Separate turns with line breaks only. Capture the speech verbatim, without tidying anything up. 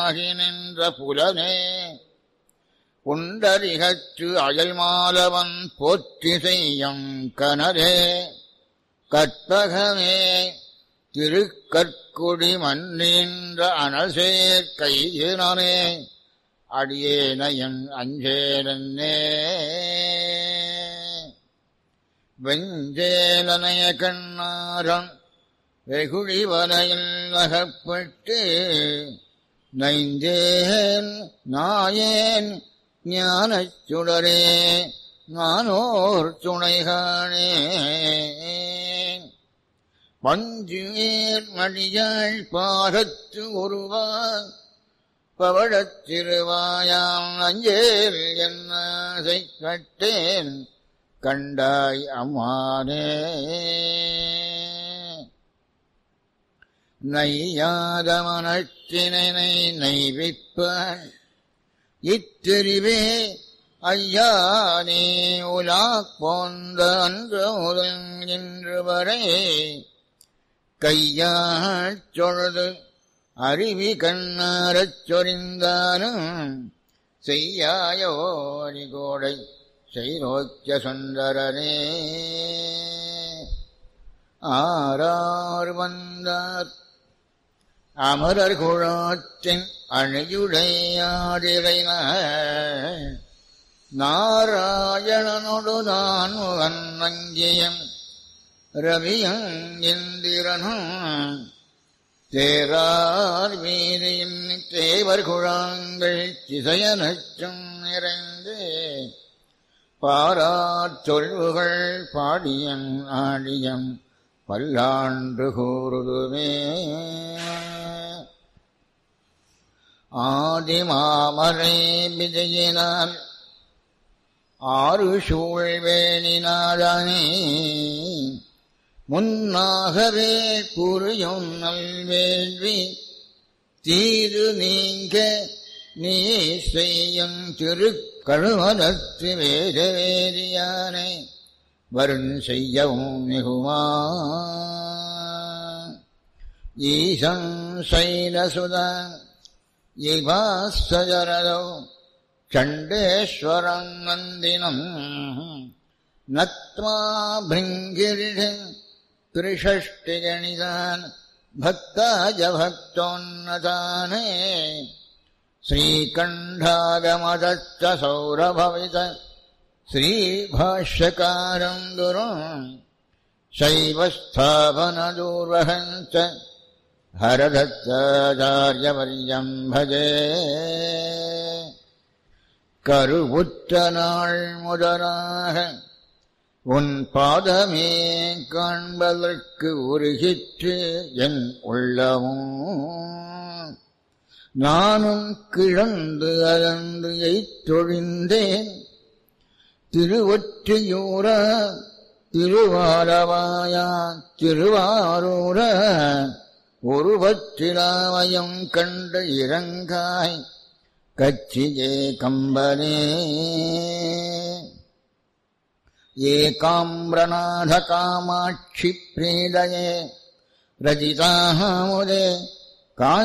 ஆகி நின்ற புலனே உண்டரிகற்று அயல் மாலவன் போற்றி செய்யும் கனரே கற்பகமே திருக்கற்குடி மன்னின்ற அனசேர் கையினே அடியேனையன் அஞ்சேலன்னே வெஞ்சேலனைய கண்ணாரம் வெகுழி வலையில் அகப்பட்டு நைந்தேன் நாயேன் ஞானச் சுடரே நானோர் துணைகானே பஞ்சுவேர் மடியாள் பாகத்து ஒருவான் பவழத் திருவாயாம் அஞ்சேல் என்னாசை கட்டேன் கண்டாய் அம்மானே நையாத மனத்தினை நைவிப்பான் இத்தெரிவே ஐயா நீ உலாக் போந்த அன்று முதல் இன்று வரை கையாச் சொழுது அருவி கண்ணாரச் சொரிந்தானும் செய்யாயோரி கோடை செய்நோக்கிய சுந்தரனே ஆரார் வந்தார் அமரர் குழாத்தின் அணியுடையாடிரை நாராயணனொடு நான் அன்னங்கியம் ரவியும் இந்திரனும் தேரார் வீதியின் தேவர் குழாங்கள் திசையனச்சும் நிறைந்து பாரார் சொல்வுகள் பாடியன் ஆடியம் பல்லாண்டு கூறுதுமே ஆதிமாமரை விஜயினால் ஆறு சூழ்வேணினாதானே முன்னாகவே புரியும் நல்வேள்வி தீது நீங்க நீ செய்யும் திருக்கழுமலத்து வேத வேதியானை வருண் செய்யவும் மிகுமா ஈசம் சைலசுதா இவாசரதோ சண்டேஸ்வரம் நந்தினம் நத்மா பிருங்கிரிஷன் திரிஷஷ்டிகணிதான் பக்தாஜ பக்தோன்னதானே ஸ்ரீகண்டாகமதச்ச சௌரபவித ஸ்ரீபாஷ்யகாரம் குரும் சைவஸ்தாபனதூர்வகஞ்ச ஹரதத்தாச்சார்யவர்யம் பஜே கருவுற்ற நாள் முதலாக உன் பாதமே காண்பதற்கு உருகிற்று என் உள்ளமும் நானும் கிழந்து அகன்று எய்தொழிந்தேன் திருவொற்றியூர திருவாரவாயா திருவாரூர ஒருவற்றிலாமயம் கண்ட இறங்காய் கச்சியே கம்பனே ஏகாம்பிரநாத காமாட்சி பிரீதயே ரஜிதாமுதே கா